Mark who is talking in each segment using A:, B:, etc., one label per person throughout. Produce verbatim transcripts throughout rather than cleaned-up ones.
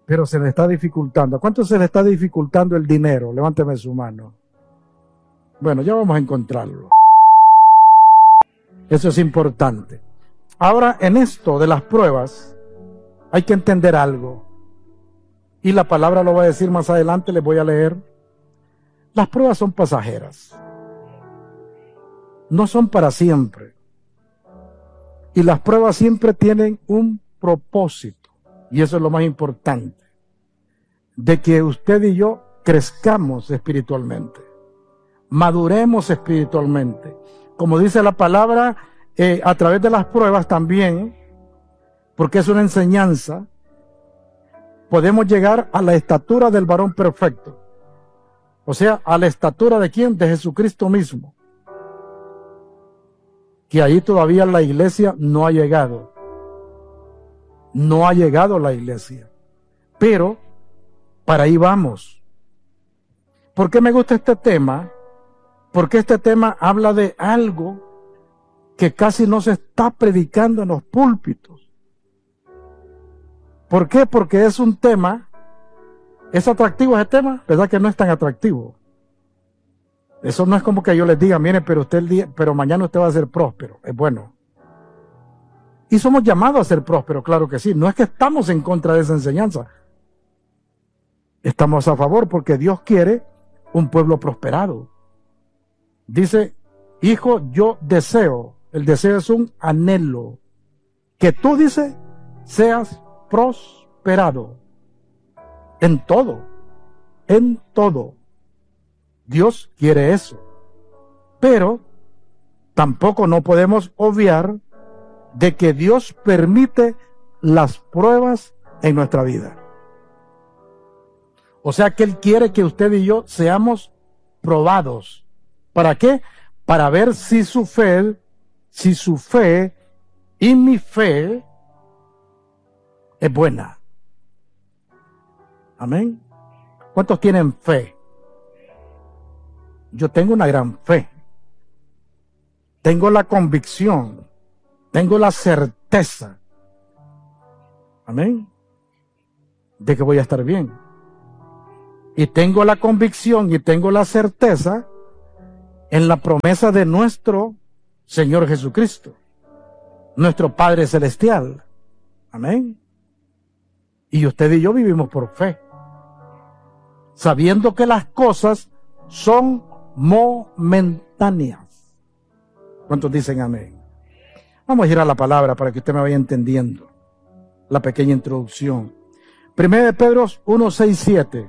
A: pero se le está dificultando. ¿A cuánto se le está dificultando el dinero? Levánteme su mano. Bueno, ya vamos a encontrarlo. Eso es importante. Ahora, en esto de las pruebas, hay que entender algo. Y la palabra lo va a decir más adelante, les voy a leer. Las pruebas son pasajeras. No son para siempre. Y las pruebas siempre tienen un propósito. Y eso es lo más importante. De que usted y yo crezcamos espiritualmente. Maduremos espiritualmente. Como dice la palabra, eh, a través de las pruebas también, porque es una enseñanza, podemos llegar a la estatura del varón perfecto. O sea, a la estatura de quién? De Jesucristo mismo. Que ahí todavía la iglesia no ha llegado. No ha llegado la iglesia. Pero, para ahí vamos. ¿Por qué me gusta este tema? Porque este tema habla de algo que casi no se está predicando en los púlpitos. ¿Por qué? Porque es un tema, ¿es atractivo ese tema? ¿Verdad que no es tan atractivo? Eso no es como que yo les diga, mire, pero usted el día, pero mañana usted va a ser próspero. Es bueno. Y somos llamados a ser prósperos, claro que sí. No es que estamos en contra de esa enseñanza. Estamos a favor porque Dios quiere un pueblo prosperado. Dice, hijo, yo deseo, el deseo es un anhelo, que tú, dice, seas prosperado en todo, en todo. Dios quiere eso. Pero tampoco no podemos obviar de que Dios permite las pruebas en nuestra vida. O sea que Él quiere que usted y yo seamos probados. ¿Para qué? Para ver si su fe, si su fe y mi fe es buena. Amén. ¿Cuántos tienen fe? Yo tengo una gran fe. Tengo la convicción. Tengo la certeza. Amén. De que voy a estar bien. Y tengo la convicción y tengo la certeza en la promesa de nuestro Señor Jesucristo, nuestro Padre Celestial. Amén. Y usted y yo vivimos por fe, sabiendo que las cosas son momentáneas. ¿Cuántos dicen amén? Vamos a ir a la palabra para que usted me vaya entendiendo la pequeña introducción. Primera de Pedro uno, seis, siete.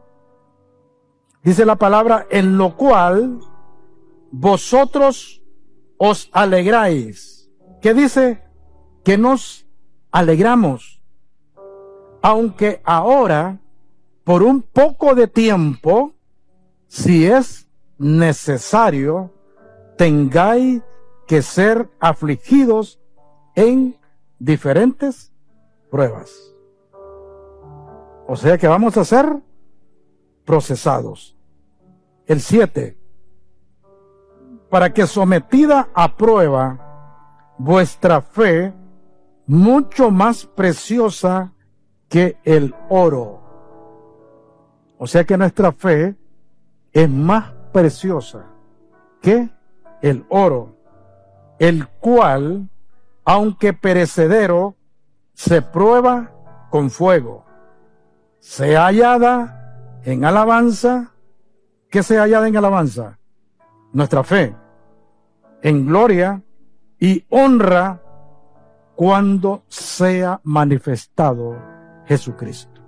A: Dice la palabra, en lo cual vosotros os alegráis. ¿Qué dice? Que nos alegramos. Aunque ahora, por un poco de tiempo, si es necesario, tengáis que ser afligidos en diferentes pruebas. O sea que vamos a ser procesados. El siete. Para que sometida a prueba vuestra fe, mucho más preciosa que el oro. O sea que nuestra fe es más preciosa que el oro, el cual, aunque perecedero, se prueba con fuego, sea hallada en alabanza. ¿Qué sea hallada en alabanza? Nuestra fe, en gloria y honra cuando sea manifestado Jesucristo.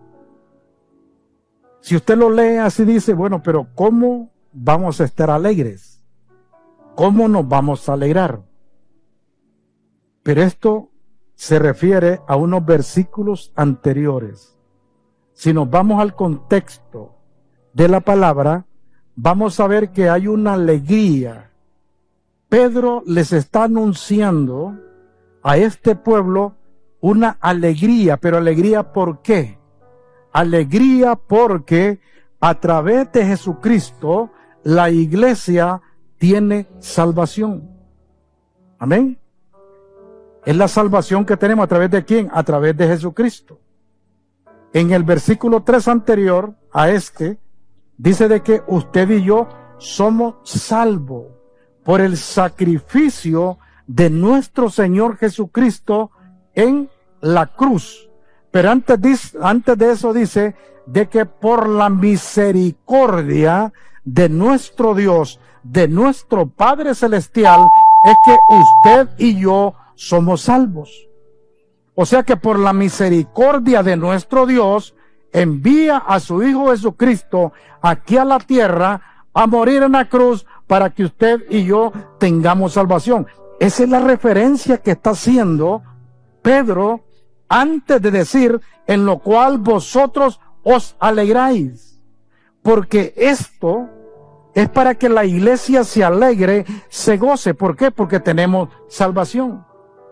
A: Si usted lo lee así, dice, bueno, pero ¿cómo vamos a estar alegres? ¿Cómo nos vamos a alegrar? Pero esto se refiere a unos versículos anteriores. Si nos vamos al contexto de la palabra, vamos a ver que hay una alegría. Pedro les está anunciando a este pueblo una alegría, pero alegría ¿por qué? Alegría porque a través de Jesucristo la iglesia tiene salvación. Amén. Es la salvación que tenemos a través de quién? A través de Jesucristo. en el versículo tres anterior a este, dice de que usted y yo somos salvos por el sacrificio de nuestro Señor Jesucristo en la cruz. Pero antes de, antes de eso dice de que por la misericordia de nuestro Dios, de nuestro Padre Celestial, es que usted y yo somos salvos. O sea que por la misericordia de nuestro Dios, envía a su Hijo Jesucristo aquí a la tierra a morir en la cruz para que usted y yo tengamos salvación. Esa es la referencia que está haciendo Pedro antes de decir en lo cual vosotros os alegráis. Porque esto es para que la iglesia se alegre, se goce. ¿Por qué? Porque tenemos salvación.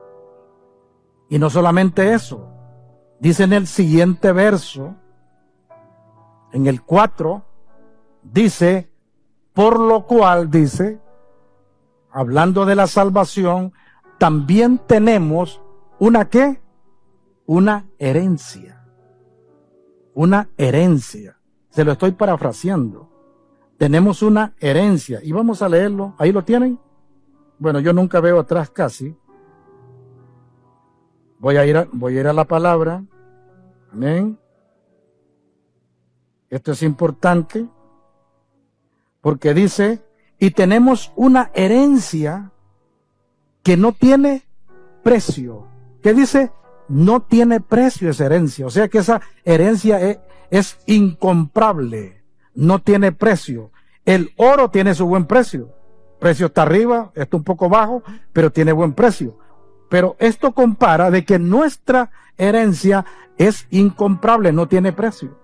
A: Y no solamente eso, dice en el siguiente verso, en el cuatro, dice, por lo cual, dice, hablando de la salvación, también tenemos una ¿qué? Una herencia. Una herencia. Se lo estoy parafraseando. Tenemos una herencia. Y vamos a leerlo. ¿Ahí lo tienen? Bueno, yo nunca veo atrás casi. Voy a ir a, voy a, ir a la palabra. Amén. Esto es importante. Porque dice, y tenemos una herencia que no tiene precio. ¿Qué dice? No tiene precio esa herencia. O sea que esa herencia es, es incomparable. No tiene precio. El oro tiene su buen precio. El precio está arriba, está un poco bajo, pero tiene buen precio. Pero esto compara de que nuestra herencia es incomparable, no tiene precio.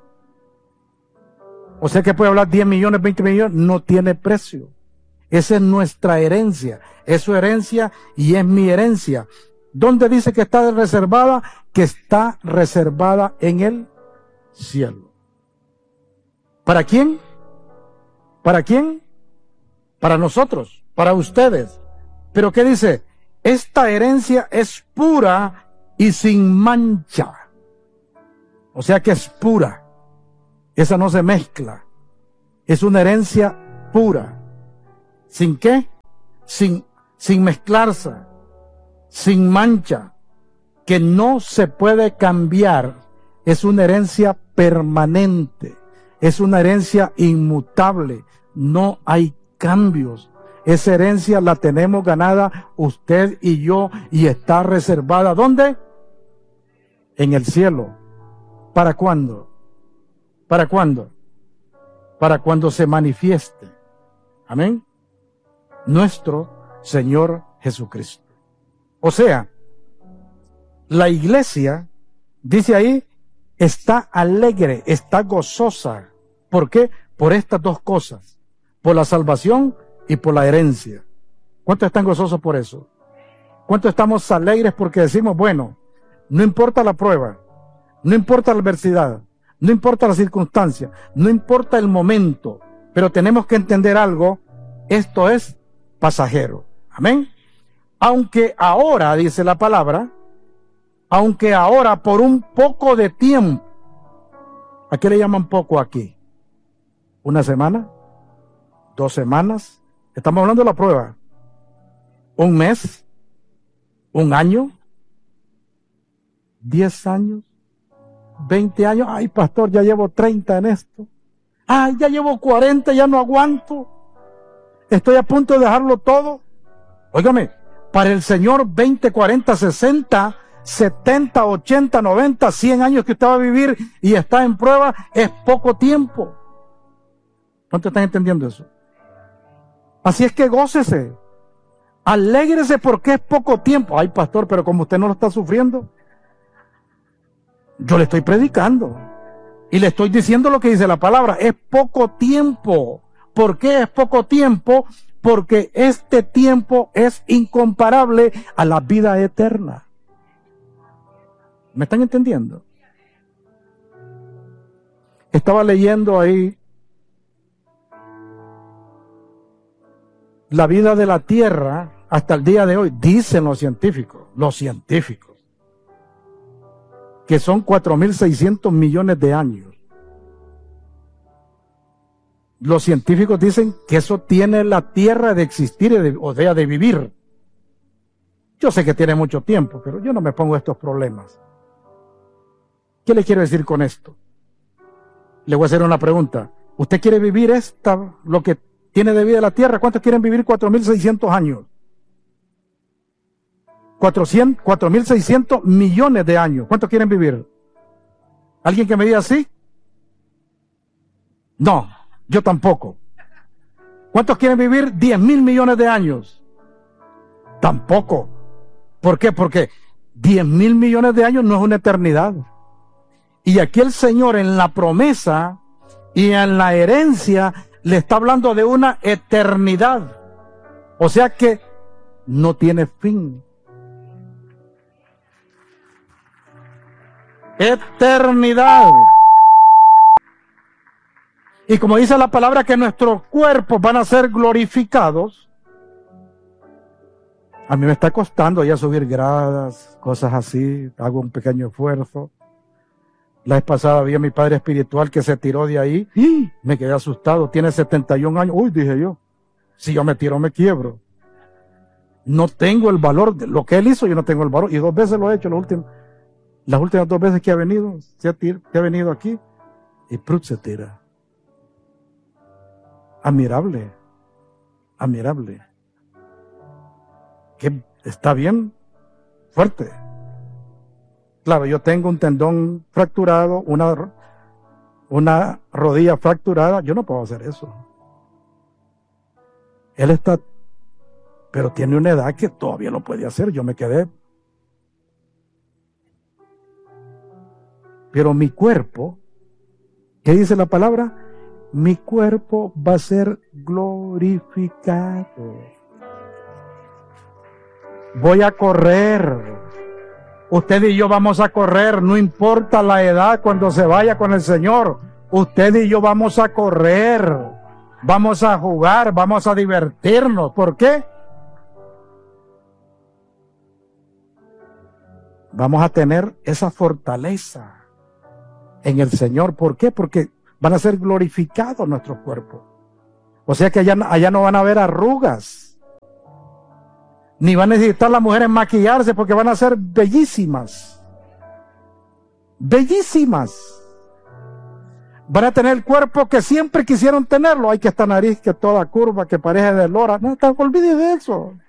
A: O sea que puede hablar diez millones, veinte millones, no tiene precio. Esa es nuestra herencia. Es su herencia y es mi herencia. ¿Dónde dice que está reservada? Que está reservada en el cielo. ¿Para quién? ¿Para quién? Para nosotros, para ustedes. ¿Pero qué dice? Esta herencia es pura y sin mancha. O sea que es pura. Esa no se mezcla. Es una herencia pura. ¿Sin qué? Sin, sin mezclarse. Sin mancha. Que no se puede cambiar. Es una herencia permanente. Es una herencia inmutable. No hay cambios. Esa herencia la tenemos ganada usted y yo y está reservada. ¿Dónde? En el cielo. ¿Para cuándo? ¿Para cuándo? Para cuando se manifieste. Amén. Nuestro Señor Jesucristo. O sea, la iglesia, dice ahí, está alegre, está gozosa. ¿Por qué? Por estas dos cosas. Por la salvación y por la herencia. ¿Cuántos están gozosos por eso? ¿Cuántos estamos alegres porque decimos, bueno, no importa la prueba, no importa la adversidad, no importa la circunstancia, no importa el momento, pero tenemos que entender algo, esto es pasajero. Amén. Aunque ahora, dice la palabra, aunque ahora por un poco de tiempo, ¿a qué le llaman poco aquí? ¿Una semana? ¿Dos semanas? Estamos hablando de la prueba. ¿Un mes? ¿Un año? ¿Diez años? ¿Veinte años? Ay, pastor, ya llevo treinta en esto. Ay, ya llevo cuarenta, ya no aguanto. Estoy a punto de dejarlo todo. Óigame, para el Señor veinte, cuarenta, sesenta, setenta, ochenta, noventa, cien años que usted va a vivir y está en prueba es poco tiempo. ¿Cuántos están entendiendo eso? Así es que gócese, alégrese porque es poco tiempo. Ay, pastor, pero como usted no lo está sufriendo, yo le estoy predicando y le estoy diciendo lo que dice la palabra. Es poco tiempo. ¿Por qué es poco tiempo? Porque este tiempo es incomparable a la vida eterna. ¿Me están entendiendo? Estaba leyendo ahí la vida de la tierra hasta el día de hoy, dicen los científicos, los científicos, que son cuatro mil seiscientos millones de años. Los científicos dicen que eso tiene la Tierra de existir, de, o sea, de vivir. Yo sé que tiene mucho tiempo, pero yo no me pongo estos problemas. ¿Qué le quiero decir con esto? Le voy a hacer una pregunta. ¿Usted quiere vivir esta, lo que tiene de vida la Tierra? ¿Cuántos quieren vivir cuatro mil seiscientos años? cuatro mil seiscientos millones de años. ¿Cuántos quieren vivir? ¿Alguien que me diga así? No, yo tampoco. ¿Cuántos quieren vivir diez mil millones de años? Tampoco. ¿Por qué? Porque diez mil millones de años no es una eternidad. Y aquí el Señor en la promesa y en la herencia le está hablando de una eternidad. O sea que no tiene fin. Eternidad. Y como dice la palabra que nuestros cuerpos van a ser glorificados, a mí me está costando ya subir gradas, cosas así, hago un pequeño esfuerzo. La vez pasada vi a mi padre espiritual que se tiró de ahí y me quedé asustado, tiene setenta y un años. Uy, dije yo, si yo me tiro me quiebro. No tengo el valor de lo que él hizo, yo no tengo el valor. Y dos veces lo he hecho, las últimas, las últimas dos veces que ha venido, se ha, tir, que ha venido aquí, y prut se tira. Admirable, admirable. Que está bien fuerte. Claro, yo tengo un tendón fracturado, una, una rodilla fracturada, yo no puedo hacer eso. Él está, pero tiene una edad que todavía lo puede hacer, yo me quedé. Pero mi cuerpo, ¿qué dice la palabra? Mi cuerpo va a ser glorificado. Voy a correr. Usted y yo vamos a correr, no importa la edad cuando se vaya con el Señor. Usted y yo vamos a correr, vamos a jugar, vamos a divertirnos. ¿Por qué? Vamos a tener esa fortaleza en el Señor. ¿Por qué? Porque van a ser glorificados nuestros cuerpos. O sea que allá, allá no van a haber arrugas. Ni van a necesitar las mujeres maquillarse porque van a ser bellísimas. Bellísimas. Van a tener el cuerpo que siempre quisieron tenerlo. Hay que esta nariz que toda curva, que parece de lora. No, olvídese de eso.